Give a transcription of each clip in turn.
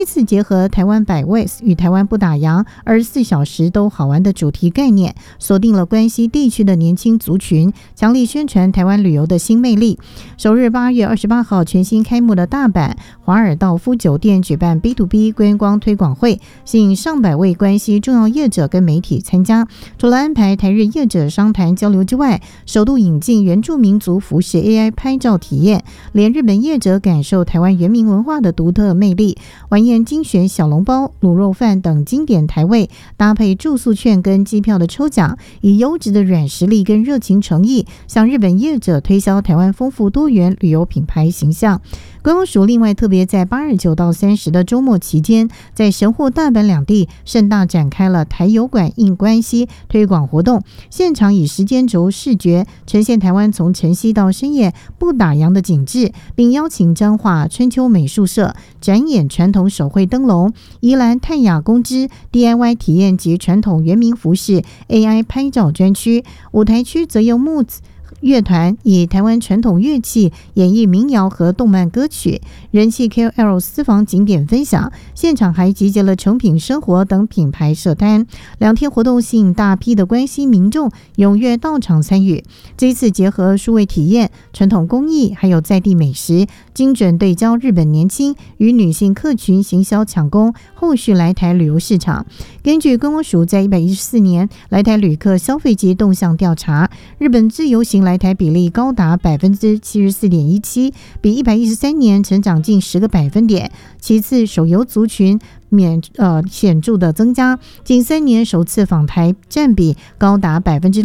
这次结合台湾by West 与台湾不打烊24小时都好玩的主题概念，锁定了关西地区的年轻族群，强力宣传台湾旅游的新魅力。首日8月28号全新开幕的大阪华尔道夫酒店举办 B2B 观光推广会，吸引上百位关西重要业者跟媒体参加。除了安排台日业者商谈交流之外，首度引进原住民族服饰 AI 拍照体验，连日本业者感受台湾原民文化的独特魅力。晚宴精选小笼包、卤肉饭等经典台味，搭配住宿券跟机票的抽奖，以优质的软实力跟热情诚意，向日本业者推销台湾丰富多元旅游品牌形象。观光署另外特别在8月9到30的周末期间，在神户、大阪两地盛大展开了台油馆印关西推广活动，现场以时间轴视觉呈现台湾从晨曦到深夜不打烊的景致，并邀请彰化春秋美术社展演传统手绘灯笼、宜兰泰雅公织 DIY 体验及传统原民服饰 AI 拍照专区，舞台区则由木子乐团以台湾传统乐器演绎民谣和动漫歌曲，人气 KOL 私房景点分享，现场还集结了诚品生活等品牌设摊。2天活动吸引大批的关西民众踊跃到场参与。这一次结合数位体验、传统工艺还有在地美食，精准对焦日本年轻与女性客群行销抢攻后续来台旅游市场。根据观光署在114年来台旅客消费及动向调查，日本自由行来台比例高达 74.17%， 比113年成长近10个百分点。其次，手游族群显著的增加，近3年首次访台占比高达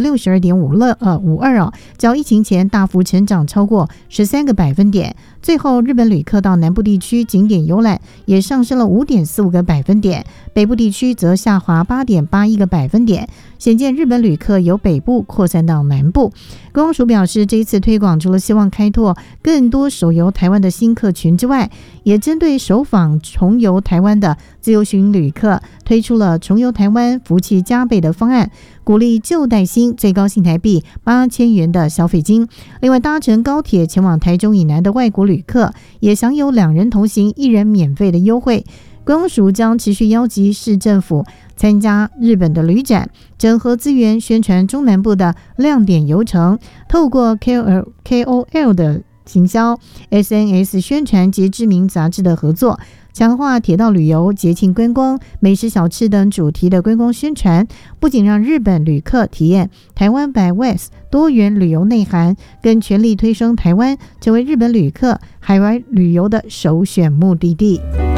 62.52%，较疫情前大幅成长超过13个百分点。最后，日本旅客到南部地区景点游览也上升了 5.45个百分点，北部地区则下滑 8.81个百分点，显见日本旅客由北部扩散到南部。观光署表示，这一次推广除了希望开拓更多手游台湾的新客群之外，也针对首访重游台湾的自由行旅客推出了重游台湾福气加倍的方案，鼓励旧带新，最高新台币8000元的消费金。另外，搭乘高铁前往台中以南的外国旅客也享有2人同行1人免费的优惠。观光署将持续邀集市政府参加日本的旅展，整合资源宣传中南部的亮点游程，透过 KOL 的行销、SNS 宣传及知名杂志的合作，强化铁道旅游、节庆观光、美食小吃等主题的观光宣传，不仅让日本旅客体验台湾by West 多元旅游内涵，更全力推升台湾成为日本旅客海外旅游的首选目的地。